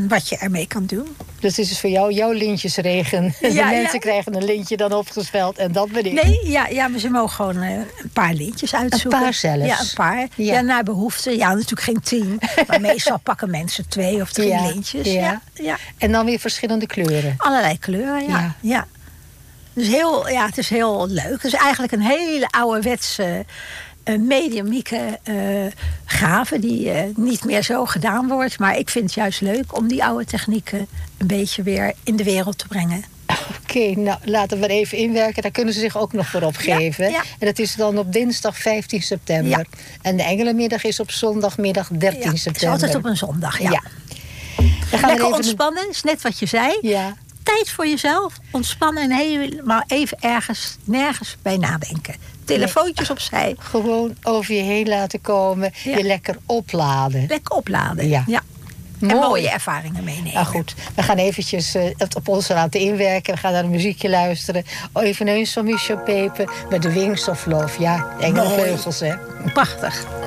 En wat je ermee kan doen. Dus het is voor jou jouw lintjesregen. De mensen krijgen een lintje dan opgespeld en dat ben ik. Nee, maar ze mogen gewoon een paar lintjes uitzoeken. Een paar zelfs? Ja, een paar. Ja, naar behoefte. Ja, natuurlijk geen 10. Maar meestal pakken mensen 2 of 3 lintjes. Ja. En dan weer verschillende kleuren? Allerlei kleuren, ja. Dus het is heel leuk. Het is eigenlijk een hele ouderwetse mediumieke gave die niet meer zo gedaan wordt. Maar ik vind het juist leuk om die oude technieken een beetje weer in de wereld te brengen. Oké, nou laten we er even inwerken. Daar kunnen ze zich ook nog voor opgeven. Ja. En dat is dan op dinsdag 15 september. Ja. En de Engelenmiddag is op zondagmiddag 13 september. Het is altijd op een zondag, ja. We gaan lekker ontspannen, is net wat je zei. Ja. Tijd voor jezelf, ontspannen en helemaal even nergens bij nadenken. Telefoontjes opzij. Gewoon over je heen laten komen. Je lekker opladen. Lekker opladen, ja. En mooie ervaringen meenemen. Nou goed, we gaan eventjes het op ons laten inwerken. We gaan naar een muziekje luisteren. Eveneens van Michel Pepe met The Wings of Love. Ja, Engelvleugels, hè. Prachtig.